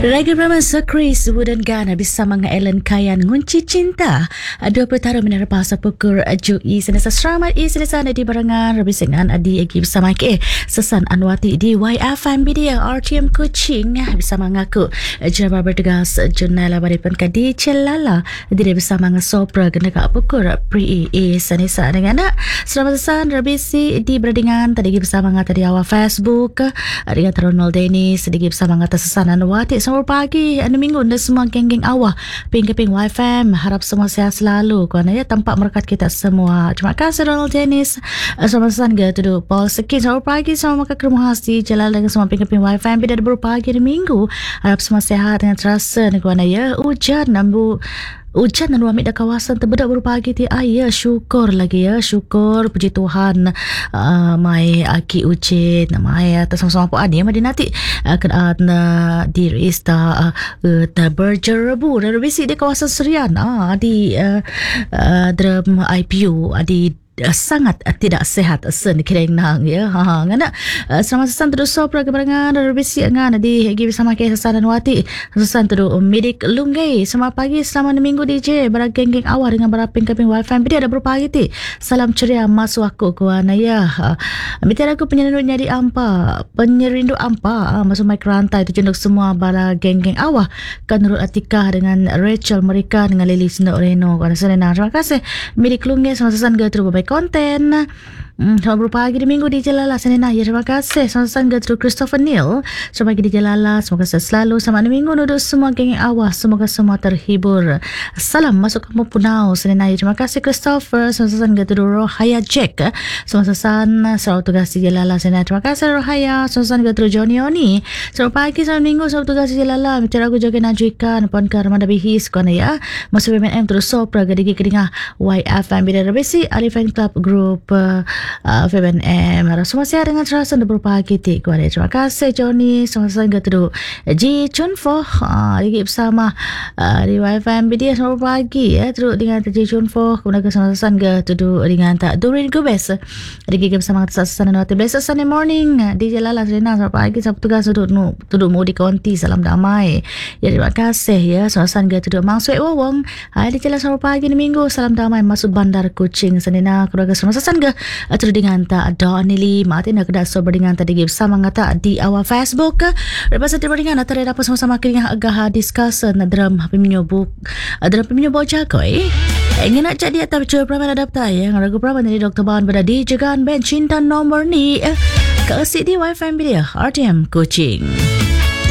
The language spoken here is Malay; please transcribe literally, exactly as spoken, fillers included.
Raga Brahma Chris Wooden Gana bersama dengan Ellen Kayan ngunci cinta dua puluh tahun menara bahasa pukur Jui senasa selamat i senasa di barangan rebisingan adi agi bersama ke Sesan Anwati di Y F M Media R T M Kuching bersama ngaku Jabbar bertugas jurnal baripan kadi celala diri bersama dengan Sopra genegak pukur Pri E senasa dengan anak selamat sesan rebisi di berdingan tadi bersama dengan tadi awal Facebook dengan Ronald Dennis sedikit bersama dengan Sesan Anwati. Selamat pagi, anu minggu dan semua geng-geng awah Ping-keping Y F M. Harap semua sehat selalu kerana ya tampak merkat kita semua. Terima kasih Ronald Dennis. Selamat sesan ke tuduh Paul Sekin. Selamat pagi semua maka kerumuh hasti jalan dengan semua Ping-keping Y F M. Bila ada baru pagi di minggu. Harap semua sehat dengan terasa kerana ya hujan nambu hujan dan wamit dah kawasan terbedak baru pagi ti ai ya syukur lagi ya syukur puji Tuhan uh, mai aki ucit mai atas sama-sama apa ani madi nanti uh, kan uh, diri sta uh, uh, berjerebu dan bisi di kawasan Serian ah di uh, uh, dalam I P U di sangat tidak sehat sen kireng nang ya ha ha ngana selamat sesan terus sopra kebarangan rebisi ngana di gi bersama ke Sesan Anwati sesan terus medik lungai selamat pagi selamat minggu D J barang geng-geng awal dengan beraping keping Y F M dia ada berpagi ti salam ceria masuk aku kuana ya minta aku penyerindu nyari ampa penyerindu ampa masuk mic rantai tu jenduk semua bara geng-geng awal kan Nurul Atika dengan Rachel mereka dengan Lily Senda Oreno kuana senang terima kasih medik lungai selamat sesan ge terus konten. Hmm, selamat berpagi di minggu di Jalala Senena. Ya, terima kasih. Selamat datang ke Christopher Neil. Selamat pagi di Jalala. Semoga sehat selalu. Selamat minggu nuduk semua geng awas. Semoga semua terhibur. Salam masuk kamu Punau Senena. Ya, terima kasih Christopher. Selamat datang ke Rohaya Jack. Selamat datang. Selamat tugas di Jalala Senena. Terima kasih Rohaya. Selamat datang ke Johnny Oni. Selamat pagi, selamat minggu. Selamat tugas di Jalala. Bicara aku jaga najuikan. Puan ke Ramada Bihis. Kuana ya. Masuk B M M terus sopra. Gadigi kedingah Y F M. Bila rebesi. Alifan Club Group. Uh, Uh, F B N M harap semua sihat dengan terasa dan berpagi ti kuala. Terima kasih Johnny. Selamat datang ke teruk Ji Chun Fo uh, lagi bersama uh, di Y F M Media. Selamat berpagi ya teruk dengan Ji Chun Fo. Kemudian selamat datang ke teruk dengan tak Durin Gubes lagi bersama Sesan Anwati. Blessed Sunday morning di Jalala Serena. Selamat pagi selamat tugas duduk nu duduk mu di konti. Salam damai ya terima kasih ya. Selamat datang ke teruk Mang Suek Wawong. Hai di Jalala selamat pagi di minggu. Salam damai masuk Bandar Kuching Senena. Keluarga selamat datang ke terus dengan tak Donili Martin nak dah sober dengan tadi bersama ngata di awal Facebook. Lepas itu dengan antara dapat sama-sama kini agak discussion dalam peminyo book dalam peminyo bocah koi. Ingin nak jadi atau cuba peramal adaptai yang ragu peramal dari Doktor Bahan berada di Jegan Ben Cinta nomor ni. Kasih di Y F M Media R T M Kuching.